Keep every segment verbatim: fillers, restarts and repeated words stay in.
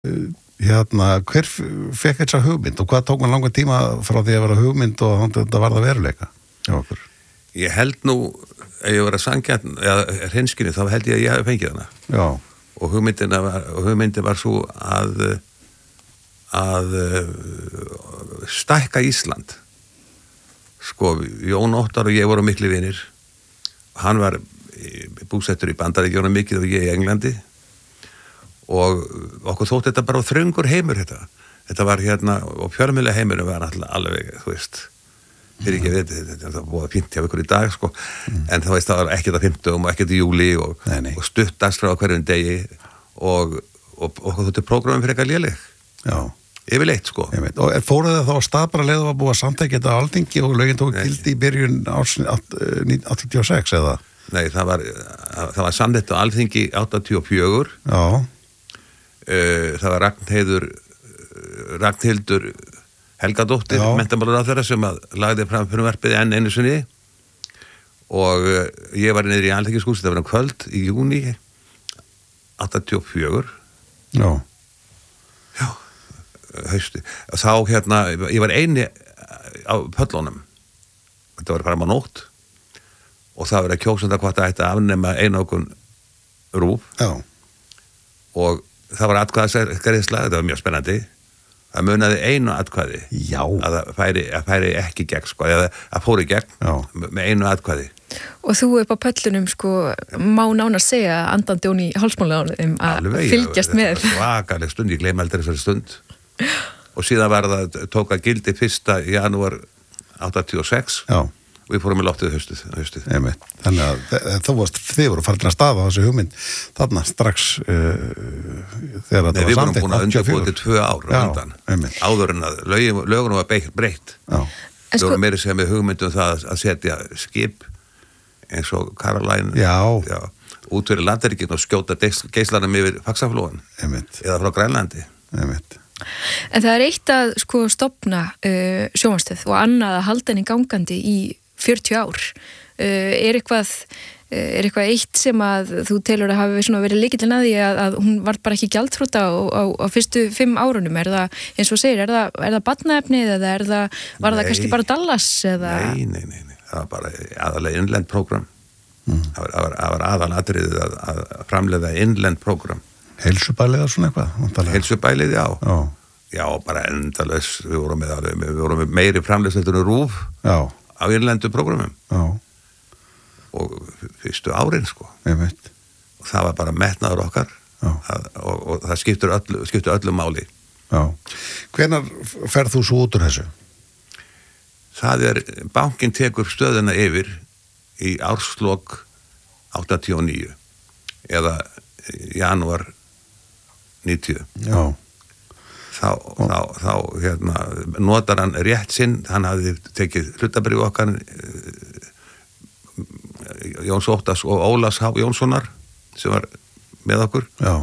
hérna, hver fekk þessa hugmynd og hvað tók man langan tíma frá því að vera hugmynd og þetta varða veruleika hjá okkur? Ég held nú, ef ég var að sangjarn, eða hreinskilni, þá held ég að ég hafi fengið hana. Já. Og hugmyndin var, hugmyndin var svo að, að stækka Ísland. Sko, Jón Óttar og ég voru miklu vinir. Hann var búsettur í Bandaríkjunum mikið og ég í Englandi. Og okkur þótt þetta bara þröngur heimur þetta. Þetta var hérna, og fjölmiðla heimurinn var alltaf alveg, þú veist, fyrir ekki að veit, þetta var búið að fínt hjá ykkur í dag, sko, mm. en það veist, það var ekkert að fimmtugum og ekkert í júli og, og stutt dagskrá á hverjum degi og, og, og þetta er prógramum fyrir eitthvað léleg. Já. Yfirleitt, sko. Ég veit, og fóruð það þá að stað bara leið að búið að samtækja þetta á Alþingi og lögin tók gildi í byrjun áttatíu og sex, eða? Nei, það var, það var samþykkt á Alþingi áttatíu og fjögur. Já. Það var Ragnheiður Ragnhildur Helgadóttir, menntamálaráðherra, sem að lagði fram frumvarpið enn einu sinni og ég var niður í Alþingiskúsi, það var um kvöld í júní áttatíu og fjögur. Já. Já, hausti. Þá hérna, ég var eini á pöllunum. Þetta var fram á nótt og það var að kjósanda hvort að ætta að afnema einokun rúf. Já. Og það var atkvæðisgreiðsla, þetta var mjög spennandi. Það munaði einu atkvæði. Já. Að það færi, að færi ekki gegn, sko, eða að fóri gegn. Já. Með einu atkvæði. Og þú upp á pöllunum, sko, má nánast segja andandi ón í hálsmálaðunum að fylgjast með. Svakaleg stund, ég gleymi aldrei þessari stund. Og síðan var það, tók að gildi fyrsta janúar áttatíu og sex. Já. Og við fórum með loftið haustið. haustið. Einmitt. Þannig að þú varst, þið voru farin að stafa þessu hugmynd þarna strax uh, þegar þetta var samþykkt. Nei, við vorum búin að undirbúið til tvö ár á undan. Einmitt. Áður en að lögunum var breytt. Já. Við vorum meiri sem við hugmyndum það að setja skip eins og Caroline já. Já, út fyrir landaríkinn og skjóta geislanum yfir Faxaflóan. Einmitt. Eða frá Grænlandi. Einmitt. En það er eitt að sko stofna uh, sjónvarpsstöð og annað að halda henni gangandi í fjörutíu ár. Uh, er eitthvað uh, er eitthvað eitt sem að þú telur að hafi svona verið lykillinn að því að, að hún var bara ekki gjaldþrota á, á, á fyrstu fimm árunum? Er það, eins og segir, er það, er það barnaefnið eða er það, var það kannski bara Dallas eða? Nei, nei, nei, nei. Það var bara aðalega innlend prógram. Mm. Það var, var, var aðalatriðið að, að framleiða innlend prógram. Heilsubælið og svona eitthvað? Heilsubælið, já. Já. Já, bara endalaus. Við vorum með, við vorum með meiri framleiðslu rúf. Já. Á innlendu prógramum. Já. Og fyrstu árin, sko. Ég veit. Og það var bara metnaður okkar. Já. Að, og, og það skiptur öllu, skiptur öllu máli. Já. Hvenær ferð þú svo út úr þessu? Það er, bankinn tekur stöðuna yfir í árslok áttatíu og níu eða janúar níutíu. Já. Þá, þá, þá hérna, notar hann rétt sinn, hann hafði tekið hlutabréf okkar Jóns Óttars og Ólafs H. Jónssonar sem var með okkur. Já.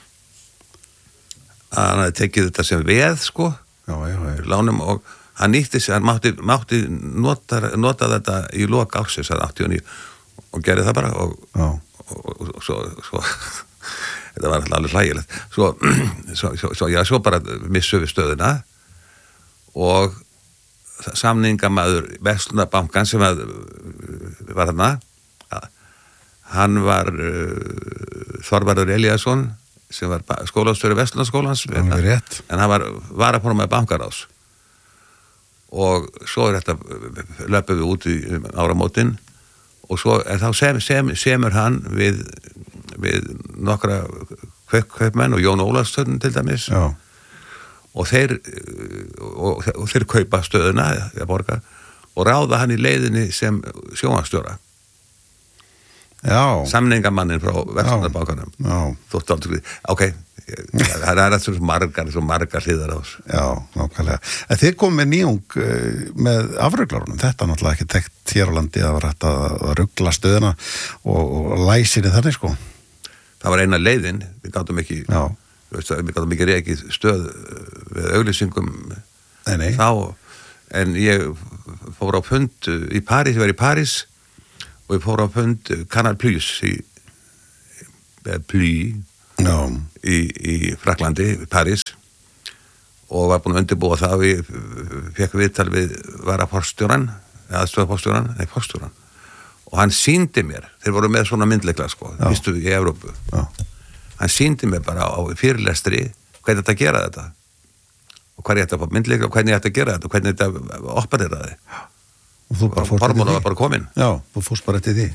Hann hafði tekið þetta sem veð, sko, já, já, já. Lánum og hann nýtti sig, hann mátti, mátti nota, nota þetta í lok ársins áttatíu og níu og gerði það bara og, og, og, og svo, svo þetta var alltaf alveg hlægilegt. Svo, svo, svo, svo, já, svo bara missu við stöðuna og samningamæður Verslunarbankan sem að, var þarna, hann var uh, Þorvarður Elíasson sem var skólastjóri Verslunarskólans en hann var varaformaður bankaráðs og svo er þetta löpum við út í áramótin og svo er þá sem, sem, semur hann við við nokkra kaupmenn og Jón Ólafsson til dæmis. Já. Og þeir og, og þeir kaupa stöðuna að borga og ráða hann í leiðinni sem sjónvarpsstjóra. Já. Samningamannin frá Verslunarbankanum. Já. Þótt aldrei. Ok, það er alltaf svo margar, svo margar hliðar á þessu. Já, nákvæmlega. En þið komum með nýjung með afruglarunum. Þetta er náttúrulega ekki tekt hér á landi að vera hægt að rugla stöðuna og, og læsinni þannig, sko. Það var eina leiðin, við gátum ekki, veist, við gátum ekki reikið stöð við auglýsingum nei, nei. Þá, en ég fór á fund í París, ég var í París og ég fór á fund Canal Plus í Plus Já. í, í Fraklandi, París og var búin að undirbúa það og við fekk viðtal við varaforstjóran eða stöðforstjóran, nei forstjóran og hann sýndi mér, þeir voru með svona myndleikla sko, fyrstu í Evrópu Já. Hann sýndi mér bara á fyrirlestri hvernig þetta gera þetta og hvað er þetta myndleikla og hvernig þetta gera þetta og hvernig þetta opereraði og þú bara fórst hormónu var bara komin Já, þú fórst bara eftir því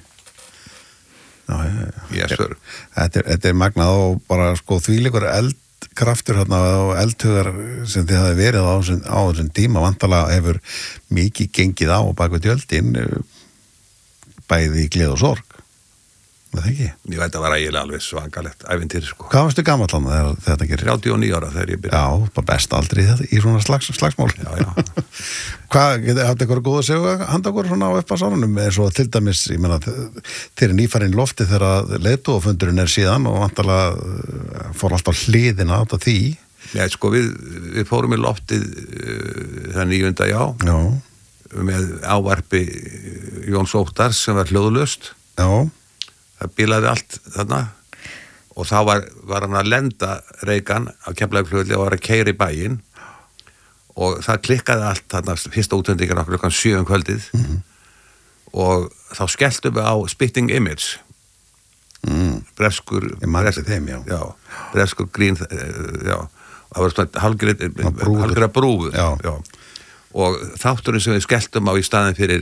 Já, já, já. Yes, sir. Þetta er, þetta er magnað og bara sko þvílíkur eldkraftur hérna og eldhugar sem þið hafi verið á þessum tíma vantarlega hefur mikið gengið á bak við tjöldin bæði í gleð og sorg það ekki? Ég veit að var eiginlega alveg svakalegt ævintýri sko. Hvað varstu gamall hann þegar þetta gerir? þrjátíu og níu ára þegar ég byrja Já, bara best aldrei þetta í svona slags, slagsmál Já, já Hvað, getið haft eitthvað góð að segja handa okkur svona á uppasárunum eins og til dæmis, ég menna þeir eru nýfærin lofti þegar leiðtogafundurinn er síðan og vantarlega fór alltaf hliðina átt af því Já, sko, við, við fórum í loftið uh, það níunda, já Já með ávarpi Jóns Óttars sem var hljóðlaust Já það bílaði allt þarna og þá var, var hann að lenda Reagan á Keflavíkurflugvelli og var að keyra í bæinn og það klikkaði allt þarna fyrsta útsendingar okkur klukkan sjö um kvöldið mm-hmm. og þá skelltum við á Spitting Image mm. breskur breskur, þeim, já. Já, breskur grín já, það var svona hálfgerða brúður já. Já. Og þátturinn sem við skelltum á í staðin fyrir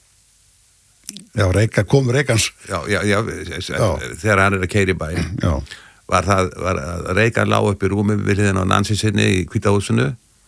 Já, Reagan, kom Reagans já, já, já, já, þegar hann er að keyra í bæinn já. var það, var að Reagan lá upp í rúmi við hliðina á Nancy sinni í Hvíta húsinu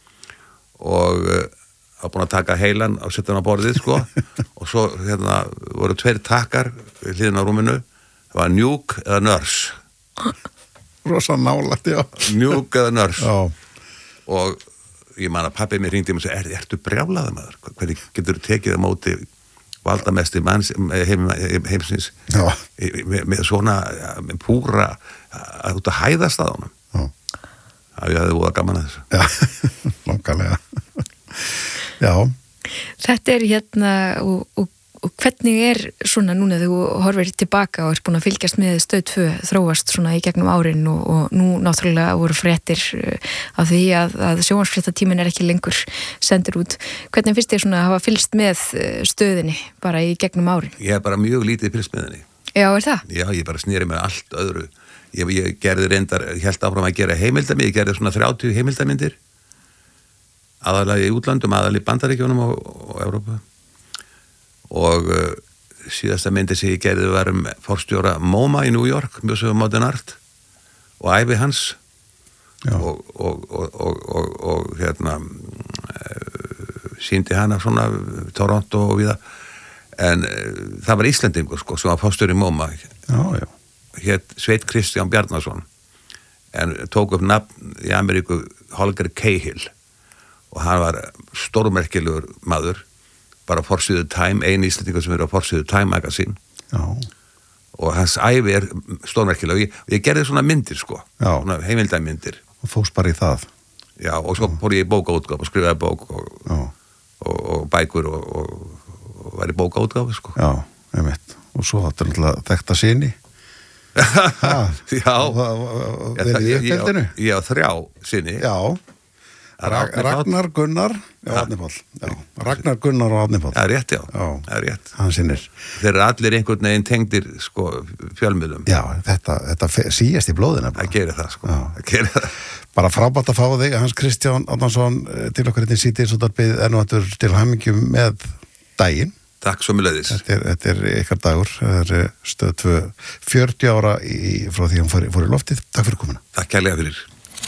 og uh, var búin að taka heilan og setja hann á borðið, sko og svo, hérna, voru tveir takkar við hliðina á rúminu, það var Nuke eða Nurse Rosa nálægt, já Nuke eða Nurse já. Og ég man að pabbi mér hringdi og sagði, er, ertu brjálaður maður? Hvernig getur þú tekið á móti valdamesti manns heim, heimsins með, með svona með púra að þú ert að hæðast að honum Já. Það hefði búið að gaman að þessu Já, langarlega Já Þetta er hérna og, og, og hvernig er svona núna þegar þú horfir tilbaka og er búin að fylgjast með stöð tvö þróast svona í gegnum árin og, og nú náttúrulega voru fréttir af því að, að sjónvarpsfréttatíminn er ekki lengur sendur út. Hvernig finnst þér svona að hafa fylgst með stöðinni bara í gegnum árin? Ég er bara mjög lítið fylgst með henni. Já, er það? Já, ég bara snýri með allt öðru. Ég, ég gerði reyndar, ég held áfram að gera heimildamið, ég gerði svona þrjátíu heimildamindir aðalega í útlandum, aðalega í Bandaríkjónum og, og Evrópu og uh, síðasta myndi sem ég gerði var um forstjóra MoMA í New York, Museum of Modern Art og ævi hans og, og, og, og, og, og hérna uh, sýndi hana svona Toronto og viða en uh, það var Íslendingur sko sem var forstjóri MoMA já, já. Hét Sveit Kristján Bjarnason en tók upp nafn í Ameríku Holger Cahill og hann var stórmerkilegur maður bara forsíðu Time, einu Íslendingur sem er á forsíðu Time Magazine Já. Og hans ævi er stórmerkileg og ég, ég gerði svona myndir sko svona heimildamyndir og fóst bara í það Já, og svo fór ég í bókaútgáfu og skrifaði bók og, og, og bækur og, og, og var í bókaútgáfu sko Já, einmitt og svo þetta er alltaf þekta síni Já verið í uppheldinu Já, þrjá síni Já Ragnar Gunnar og Árni Páll Ragnar Gunnar og Árni Páll Það er rétt, já, já. Það er rétt Hann sinnir Þeir eru allir einhvern veginn tengdir sko, fjölmiðlum Já, þetta, þetta síast í blóðina Það gerir það sko það gerir það. Bara frábært að fá þig Hans Kristján Árnason til okkar hérna í Síðdegisútvarpið enn og aftur til hamingjum með daginn Takk svo mjög leiðis Þetta er, þetta er ykkar dagur Það er stöð tvö fjörutíu ára í, frá því hann fór, fór í loftið Takk fyrir komuna Takk kærlega fyrir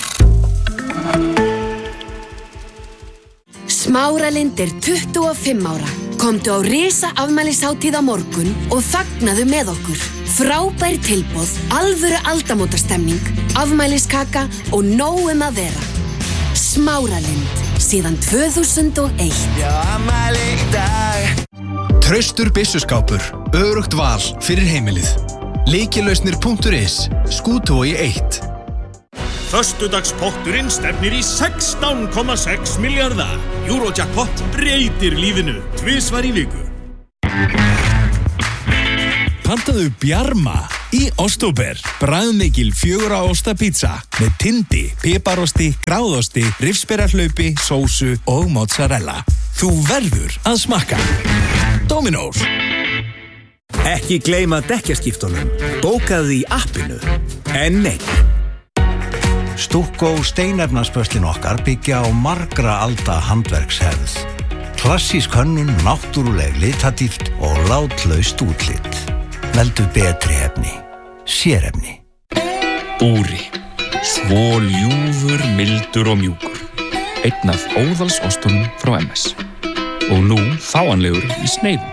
Smáralind er tuttugu og fimm ára. Komdu á risa afmælishátíð á morgun og fagnaðu með okkur. Frábær tilboð, alvöru aldamótastemning, afmæliskaka og nóg um að vera. Smáralind, síðan tvö þúsund og eitt. Já, afmæli í dag. Traustur byssuskápur, örugt val fyrir heimilið. Lykilausnir punktur is, Skútuvogi eitt. Föstudagspotturinn stefnir í sextán komma sex milljarða. Eurojackpot breytir lífinu tvisvar í viku. Pantaðu Bjarma Í Ostober, bragðmikil fjögurra osta pizza með tindi, piparosti, gráðosti, rifsberjarhlaupi, sósu og mozzarella. Þú verður að smakka. Dominos. Ekki gleyma dekkjaskiptunum. Bókaðu í appinu. En nei. Stukkó steinefnaspörslin okkar byggja á margra alda handverkshefð. Klassísk hönnun, náttúruleg litadýrt og látlaust útlit. Veldu betri efni. Sérefni. Búri. Svo ljúfur, mildur og mjúkur. Einn af óðalsostunum frá M S. Og nú fáanlegur í sneiðum.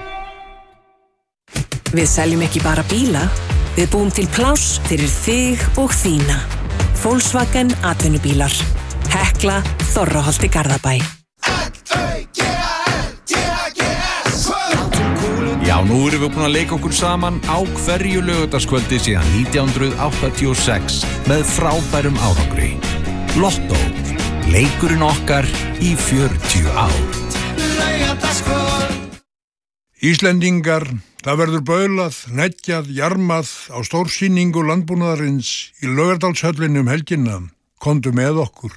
Við seljum ekki bara bíla. Við búum til pláss fyrir þig og þína. Volkswagen atvinnubílar. Hekla, Þorraholti, Garðabæ. Já, nú erum við búin að leika okkur saman á hverju laugardagskvöldi síðan nítján hundruð áttatíu og sex með frábærum árangri. Lottó, leikurinn okkar í fjörutíu ár. Íslendingar, það verður baulað, neggjað, jarmað á stórsýningu landbúnaðarins í Laugardalshöllinni um helgina. Komdu með okkur.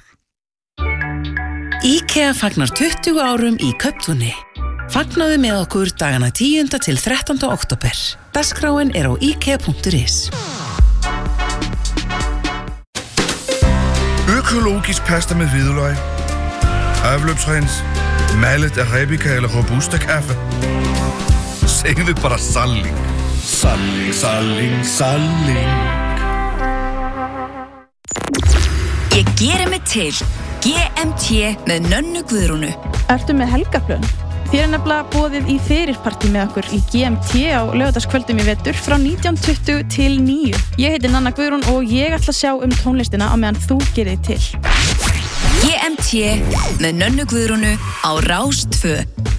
IKEA fagnar tuttugu árum í Kauptúni. Fagnaðu með okkur dagana tíunda til þrettánda október. Dagskráin er á ikea punktur is. Økologisk pasta med hvidløg. Afløbsrens. Mallet arabica eller robusta kaffe. Segðu bara salling. Salling, salling, salling. Ég geri mig til. G M T með Nönnu Guðrúnu. Ertu með helgarplön? Þér er nefnilega boðið í fyrirpartí með okkur í G M T á laugardagskvöldum í vetur frá nítján tuttugu til níu. Ég heiti Nanna Guðrún og ég ætla að sjá um tónlistina á meðan þú gerir þig til. G M T með Nönnu Guðrúnu á Rás tvö.